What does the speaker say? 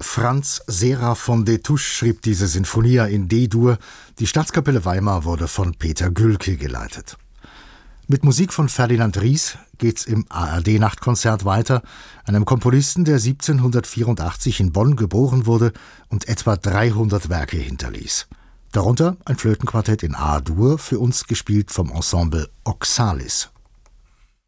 Franz Serra von Destouches schrieb diese Sinfonia in D-Dur. Die Staatskapelle Weimar wurde von Peter Gülke geleitet. Mit Musik von Ferdinand Ries geht's im ARD-Nachtkonzert weiter, einem Komponisten, der 1784 in Bonn geboren wurde und etwa 300 Werke hinterließ. Darunter ein Flötenquartett in A-Dur, für uns gespielt vom Ensemble Oxalis.